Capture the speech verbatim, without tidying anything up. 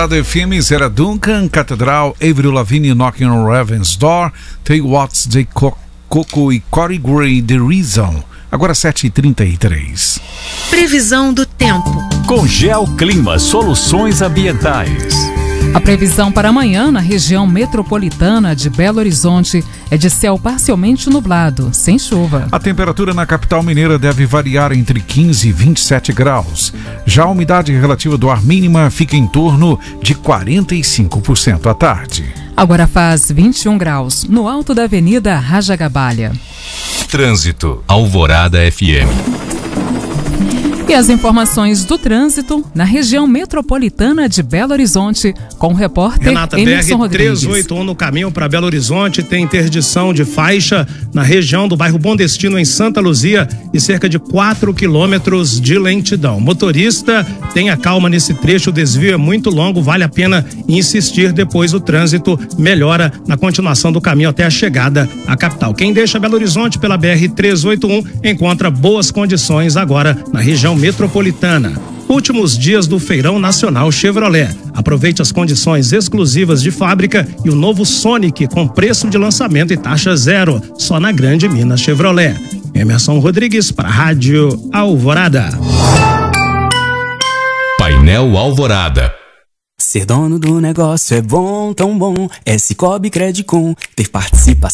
The F M era Duncan, Catedral, Avril Lavigne, Knocking on Heaven's Door, Tay Watts, The Coco e Corey Gray, The Reason. Agora sete e trinta e três. Previsão do tempo. Com Geoclima Soluções Ambientais. A previsão para amanhã na região metropolitana de Belo Horizonte é de céu parcialmente nublado, sem chuva. A temperatura na capital mineira deve variar entre quinze e vinte e sete graus. Já a umidade relativa do ar mínima fica em torno de quarenta e cinco por cento à tarde. Agora faz vinte e um graus, no alto da Avenida Rajagabalha. Trânsito, Alvorada F M. E as informações do trânsito na região metropolitana de Belo Horizonte, com o repórter Renata, Emerson B R Rodrigues. trezentos e oitenta e um no caminho para Belo Horizonte tem interdição de faixa na região do bairro Bom Destino, em Santa Luzia, e cerca de quatro quilômetros de lentidão. Motorista, tenha calma nesse trecho, o desvio é muito longo, vale a pena insistir, depois o trânsito melhora na continuação do caminho até a chegada à capital. Quem deixa Belo Horizonte pela B R trezentos e oitenta e um encontra boas condições agora na região metropolitana. Últimos dias do Feirão Nacional Chevrolet. Aproveite as condições exclusivas de fábrica e o novo Sonic com preço de lançamento e taxa zero, só na Grande Minas Chevrolet. Emerson Rodrigues para a Rádio Alvorada. Painel Alvorada. Ser dono do negócio é bom, tão bom. É Cicobi Credicom, ter participação.